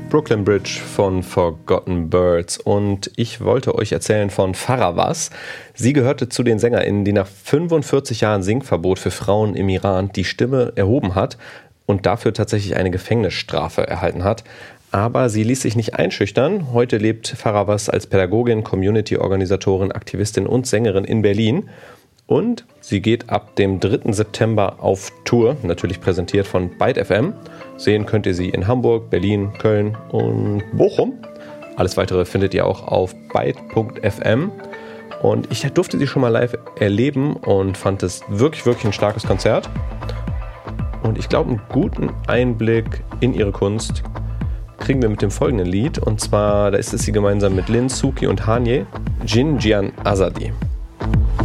Brooklyn Bridge von Forgotten Birds und ich wollte euch erzählen von Faravaz. Sie gehörte zu den SängerInnen, die nach 45 Jahren Singverbot für Frauen im Iran die Stimme erhoben hat und dafür tatsächlich eine Gefängnisstrafe erhalten hat. Aber sie ließ sich nicht einschüchtern. Heute lebt Faravaz als Pädagogin, Community-Organisatorin, Aktivistin und Sängerin in Berlin. Und sie geht ab dem 3. September auf Tour, natürlich präsentiert von Byte FM. Sehen könnt ihr sie in Hamburg, Berlin, Köln und Bochum. Alles Weitere findet ihr auch auf byte.fm. Und ich durfte sie schon mal live erleben und fand es wirklich ein starkes Konzert. Und ich glaube, einen guten Einblick in ihre Kunst kriegen wir mit dem folgenden Lied. Und zwar, da ist es sie gemeinsam mit Lin, Suki und Hanye, Jin Jian Azadi.